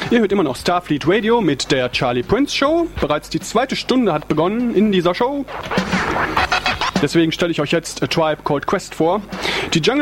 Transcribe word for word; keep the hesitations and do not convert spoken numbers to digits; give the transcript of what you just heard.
Ihr hört immer noch Starfleet Radio mit der Charlie Prince Show. Bereits die zweite Stunde hat begonnen in dieser Show. Deswegen stelle ich euch jetzt A Tribe Called Quest vor. Die Jungle